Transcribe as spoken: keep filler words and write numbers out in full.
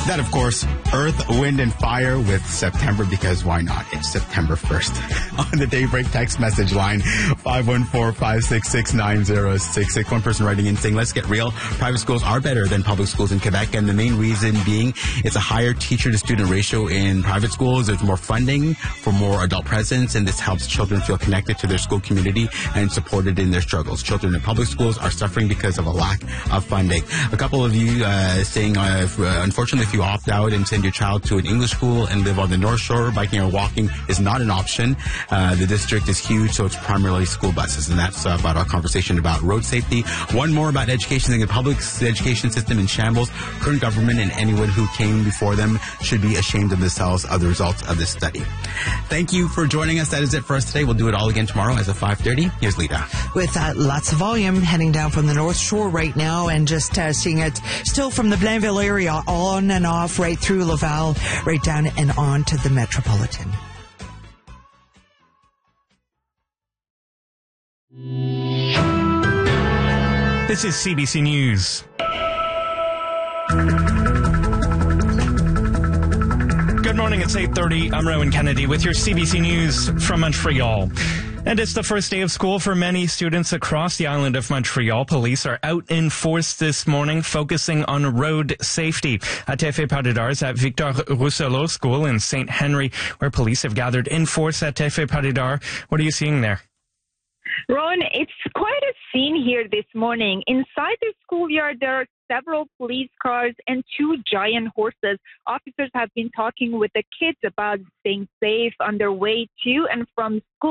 That, of course, Earth, Wind, and Fire with September, because why not? It's September first. On the Daybreak text message line, five one four, five six six, nine zero six six. One person writing in saying, let's get real. Private schools are better than public schools in Quebec, and the main reason being it's a higher teacher-to-student ratio in private schools. There's more funding for more adult presence, and this helps children feel connected to their school community and supported in their struggles. Children in public schools are suffering because of a lack of funding. A couple of you uh, saying, uh, if, uh, unfortunately, if you opt out and send your child to an English school and live on the North Shore, biking or walking is not an option. Uh, the district is huge, so it's primarily school buses. And that's uh, about our conversation about road safety. One more about education. The public education system in shambles. Current government and anyone who came before them should be ashamed of themselves of the results of this study. Thank you for joining us. That is it for us today. We'll do it all again tomorrow as of five thirty. Here's Lita. With uh, lots of volume heading down from the North Shore right now, and just uh, seeing it still from the Blainville area on and off right through Laval, right down and on to the Metropolitan. This is C B C News. Good morning, it's eight thirty. I'm Rowan Kennedy with your C B C News from Montreal. And it's the first day of school for many students across the island of Montreal. Police are out in force this morning, focusing on road safety. At T F A Paris at Victor Rousselot School in Saint Henry, where police have gathered in force at T F A Paris. What are you seeing there? Ron, it's quite a scene here this morning. Inside the schoolyard, there are several police cars and two giant horses. Officers have been talking with the kids about staying safe on their way to and from school.